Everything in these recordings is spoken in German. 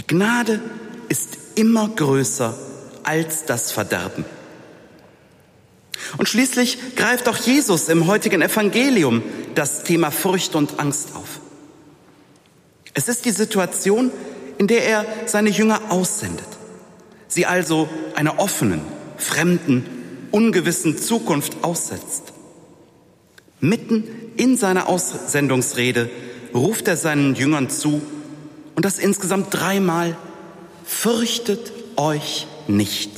Gnade ist immer größer als das Verderben. Und schließlich greift auch Jesus im heutigen Evangelium das Thema Furcht und Angst auf. Es ist die Situation, in der er seine Jünger aussendet, sie also einer offenen, fremden, ungewissen Zukunft aussetzt. Mitten in seiner Aussendungsrede ruft er seinen Jüngern zu, und das insgesamt 3-mal: Fürchtet euch nicht.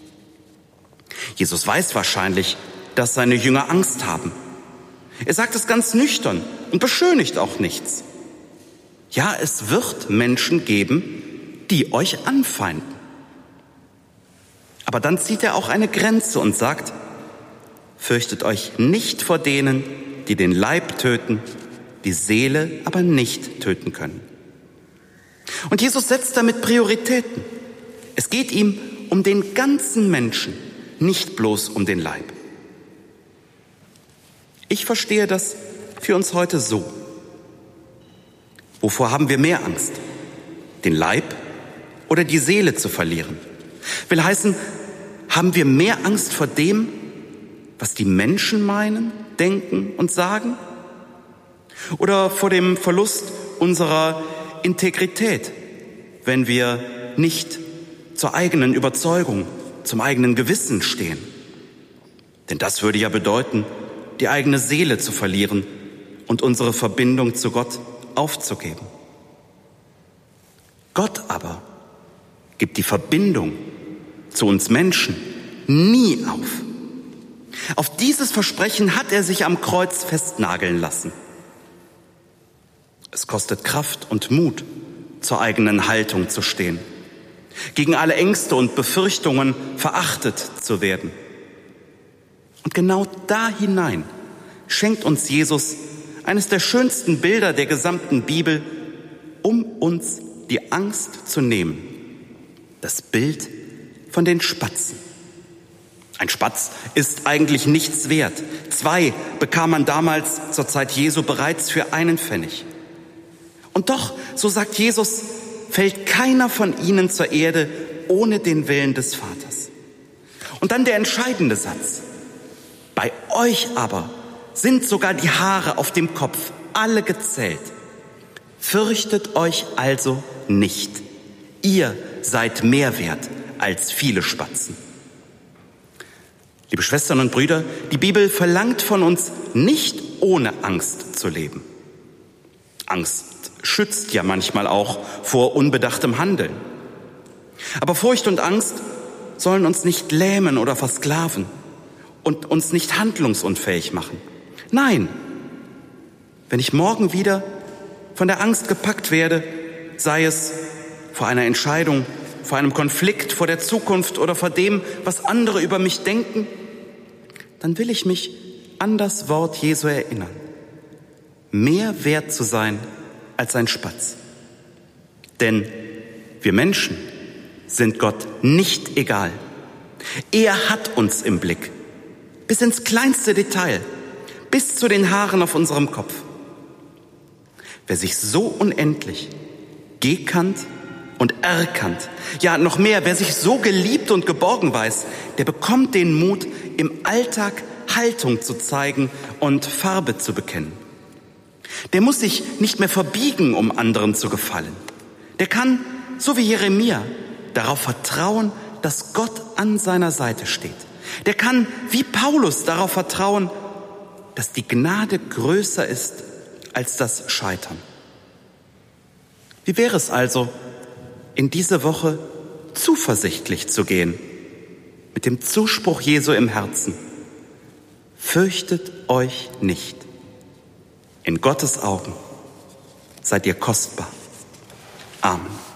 Jesus weiß wahrscheinlich, dass seine Jünger Angst haben. Er sagt es ganz nüchtern und beschönigt auch nichts. Ja, es wird Menschen geben, die euch anfeinden. Aber dann zieht er auch eine Grenze und sagt: Fürchtet euch nicht vor denen, die den Leib töten, die Seele aber nicht töten können. Und Jesus setzt damit Prioritäten. Es geht ihm um den ganzen Menschen, nicht bloß um den Leib. Ich verstehe das für uns heute so: Wovor haben wir mehr Angst? Den Leib oder die Seele zu verlieren? Will heißen, haben wir mehr Angst vor dem, was die Menschen meinen, denken und sagen? Oder vor dem Verlust unserer Integrität, wenn wir nicht zur eigenen Überzeugung, zum eigenen Gewissen stehen? Denn das würde ja bedeuten, die eigene Seele zu verlieren und unsere Verbindung zu Gott aufzugeben. Gott aber gibt die Verbindung zu uns Menschen nie auf. Auf dieses Versprechen hat er sich am Kreuz festnageln lassen. Es kostet Kraft und Mut, zur eigenen Haltung zu stehen, gegen alle Ängste und Befürchtungen verachtet zu werden. Und genau da hinein schenkt uns Jesus eines der schönsten Bilder der gesamten Bibel, um uns die Angst zu nehmen: das Bild von den Spatzen. Ein Spatz ist eigentlich nichts wert. 2 bekam man damals zur Zeit Jesu bereits für 1 Pfennig. Und doch, so sagt Jesus, fällt keiner von ihnen zur Erde ohne den Willen des Vaters. Und dann der entscheidende Satz: Bei euch aber sind sogar die Haare auf dem Kopf alle gezählt. Fürchtet euch also nicht. Ihr seid mehr wert als viele Spatzen. Liebe Schwestern und Brüder, die Bibel verlangt von uns, nicht ohne Angst zu leben. Angst schützt ja manchmal auch vor unbedachtem Handeln. Aber Furcht und Angst sollen uns nicht lähmen oder versklaven und uns nicht handlungsunfähig machen. Nein, wenn ich morgen wieder von der Angst gepackt werde, sei es vor einer Entscheidung, vor einem Konflikt, vor der Zukunft oder vor dem, was andere über mich denken, dann will ich mich an das Wort Jesu erinnern: Mehr wert zu sein als ein Spatz. Denn wir Menschen sind Gott nicht egal. Er hat uns im Blick, bis ins kleinste Detail, bis zu den Haaren auf unserem Kopf. Wer sich so unendlich gekannt und erkannt, ja noch mehr, wer sich so geliebt und geborgen weiß, der bekommt den Mut, im Alltag Haltung zu zeigen und Farbe zu bekennen. Der muss sich nicht mehr verbiegen, um anderen zu gefallen. Der kann, so wie Jeremia, darauf vertrauen, dass Gott an seiner Seite steht. Der kann, wie Paulus, darauf vertrauen, dass die Gnade größer ist als das Scheitern. Wie wäre es also, in diese Woche zuversichtlich zu gehen, mit dem Zuspruch Jesu im Herzen: Fürchtet euch nicht. In Gottes Augen seid ihr kostbar. Amen.